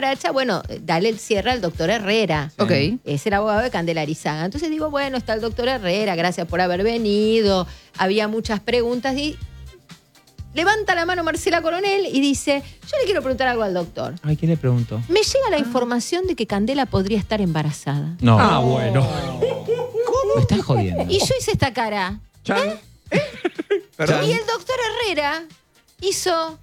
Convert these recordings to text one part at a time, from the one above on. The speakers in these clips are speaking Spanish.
cucaracha, bueno, dale el cierre al doctor Herrera. Ok. Es el abogado de Candela Arizaga. Entonces digo, bueno, está el doctor Herrera, gracias por haber venido. Había muchas preguntas y levanta la mano Marcela Coronel y dice, yo le quiero preguntar algo al doctor. Ay, ¿qué le preguntó? Me llega la información de que Candela podría estar embarazada. No. Ah, bueno. Me estás jodiendo. Y yo hice esta cara. Chan. Y el doctor Herrera hizo...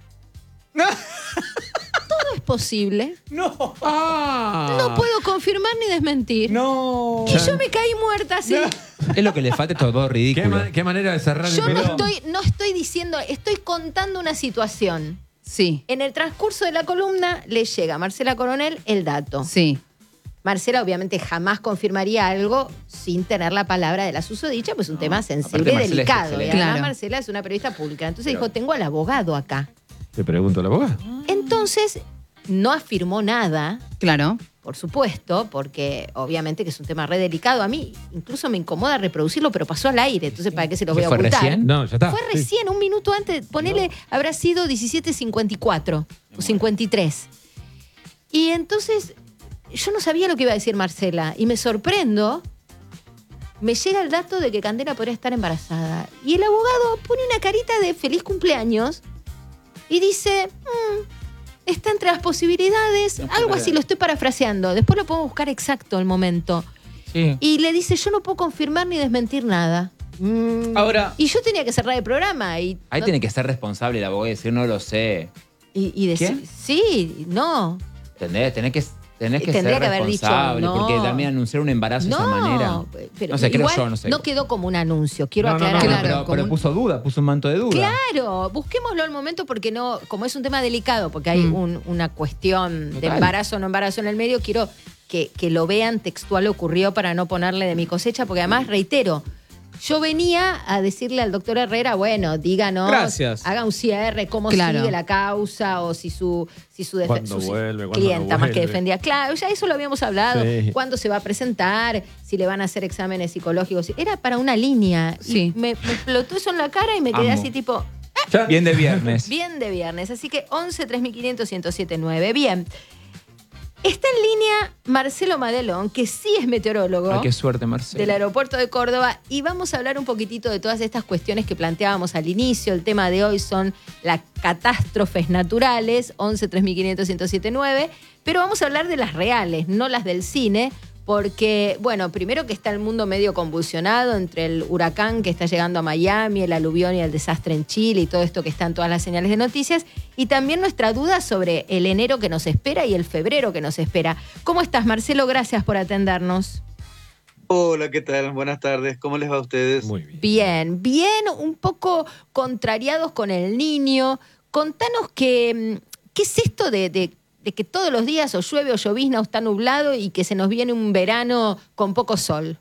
Todo es posible. No. Ah. No puedo confirmar ni desmentir. No. Y yo me caí muerta así. Es lo que le falta, todo ridículo. Qué manera de cerrar Yo el no estoy diciendo, estoy contando una situación. Sí, En el transcurso de la columna le llega a Marcela Coronel el dato. sí. Marcela obviamente jamás confirmaría algo sin tener la palabra de la susodicha, pues es un tema sensible y Marcela es delicado. Y excelente. además Claro. Marcela es una periodista pública. Entonces dijo, tengo al abogado acá. Te pregunto a la abogada. Entonces no afirmó nada, Claro. por supuesto, porque obviamente que es un tema re delicado. A mí incluso me incomoda reproducirlo, pero pasó al aire. Entonces, ¿para qué se lo voy a ¿Fue ocultar? recién? No, ya está. Fue Sí. recién, un minuto antes, ponele, habrá sido 17:54 o 53. Y entonces yo no sabía lo que iba a decir Marcela y me sorprendo. Me llega el dato de que Candela podría estar embarazada. Y el abogado pone una carita de feliz cumpleaños y dice, está entre las posibilidades, algo así, lo estoy parafraseando. Después lo puedo buscar exacto el momento. Sí. Y le dice, yo no puedo confirmar ni desmentir nada. Ahora, Y yo tenía que cerrar el programa. Y ahí no- tiene que ser responsable el abogado y decir, no lo sé. y decir, ¿Qué? sí, no. ¿Entendés? Tenés que Tendría ser que haber dicho, responsable. no. Porque también anunciar un embarazo de esa manera. Pero No sé, creo igual yo, no sé. no quedó como un anuncio, quiero No, no, no, aclarar. claro. Pero como un- puso duda, puso un manto de duda. Claro, busquémoslo al momento porque no, como es un tema delicado, porque hay una cuestión de Total. embarazo o no embarazo en el medio, quiero que lo vean textual ocurrió para no ponerle de mi cosecha, porque además, reitero, yo venía a decirle al doctor Herrera, bueno, díganos, Gracias. haga un cierre, cómo Claro. sigue la causa o si su ¿Cuándo vuelve? ¿Cuándo clienta no más que vuelve? defendía. Claro, ya eso lo habíamos hablado. Sí. ¿Cuándo se va a presentar? Si le van a hacer exámenes psicológicos. Era para una línea. Sí. Y me explotó eso en la cara y me quedé Amo. así tipo, Bien de viernes. bien de viernes. Así que 11 3500 1079. Bien. Está en línea Marcelo Madelón, que sí es meteorólogo Ay, qué suerte, Marcelo. del aeropuerto de Córdoba, y vamos a hablar un poquitito de todas estas cuestiones que planteábamos al inicio. El tema de hoy son las catástrofes naturales, 11 3500 1079, pero vamos a hablar de las reales, no las del cine, porque, bueno, primero que está el mundo medio convulsionado entre el huracán que está llegando a Miami, el aluvión y el desastre en Chile y todo esto que está en todas las señales de noticias, y también nuestra duda sobre el enero que nos espera y el febrero que nos espera. ¿Cómo estás, Marcelo? Gracias por atendernos. Hola, ¿qué tal? Buenas tardes. ¿Cómo les va a ustedes? Muy bien. Bien, bien, un poco contrariados con el niño. Contanos qué es esto de que todos los días o llueve o llovizna o está nublado y que se nos viene un verano con poco sol.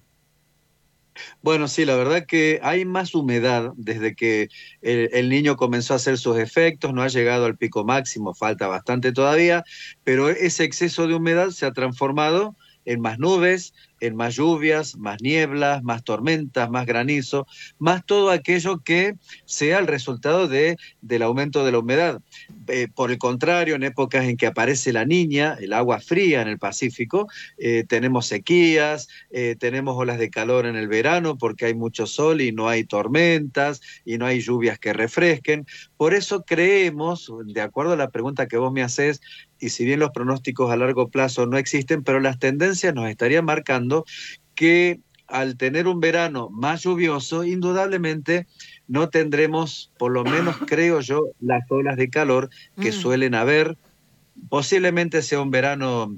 Bueno, sí, la verdad que hay más humedad desde que el niño comenzó a hacer sus efectos, no ha llegado al pico máximo, falta bastante todavía, pero ese exceso de humedad se ha transformado en más nubes, en más lluvias, más nieblas, más tormentas, más granizo, más todo aquello que sea el resultado del aumento de la humedad. Por el contrario, en épocas en que aparece la niña, el agua fría en el Pacífico, tenemos sequías, tenemos olas de calor en el verano porque hay mucho sol y no hay tormentas y no hay lluvias que refresquen. Por eso creemos, de acuerdo a la pregunta que vos me haces, y si bien los pronósticos a largo plazo no existen, pero las tendencias nos estarían marcando que al tener un verano más lluvioso, indudablemente no tendremos, por lo menos creo yo, las olas de calor que suelen haber. Posiblemente sea un verano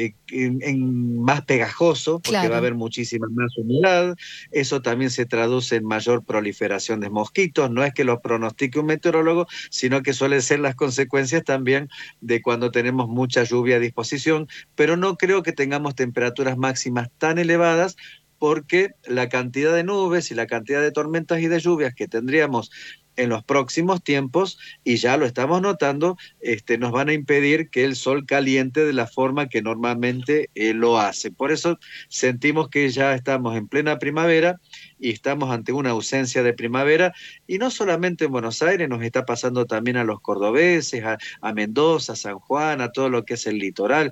más pegajoso, porque Claro. va a haber muchísima más humedad. Eso también se traduce en mayor proliferación de mosquitos. No es que lo pronostique un meteorólogo, sino que suelen ser las consecuencias también de cuando tenemos mucha lluvia a disposición. Pero no creo que tengamos temperaturas máximas tan elevadas, porque la cantidad de nubes y la cantidad de tormentas y de lluvias que tendríamos en los próximos tiempos, y ya lo estamos notando, nos van a impedir que el sol caliente de la forma que normalmente lo hace. Por eso sentimos que ya estamos en plena primavera y estamos ante una ausencia de primavera, y no solamente en Buenos Aires, nos está pasando también a los cordobeses, a Mendoza, a San Juan, a todo lo que es el litoral.